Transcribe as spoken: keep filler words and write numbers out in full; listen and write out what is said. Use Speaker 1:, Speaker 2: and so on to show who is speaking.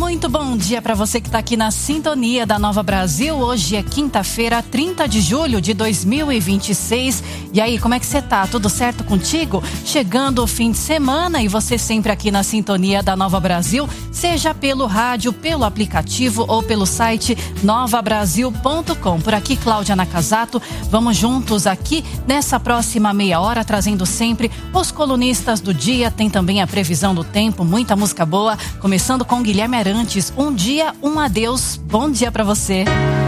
Speaker 1: Muito bom dia para você que está aqui na sintonia da Nova Brasil. Hoje é quinta-feira, trinta de julho de dois mil e vinte e seis. E aí, como é que você tá? Tudo certo contigo? Chegando o fim de semana e você sempre aqui na sintonia da Nova Brasil, seja pelo rádio, pelo aplicativo ou pelo site nova brasil ponto com. Por aqui, Cláudia Nakazato. Vamos juntos aqui nessa próxima meia hora, trazendo sempre os colunistas do dia. Tem também a previsão do tempo, muita música boa. Começando com Guilherme Arantes, Um Dia, Um Adeus. Bom dia pra você.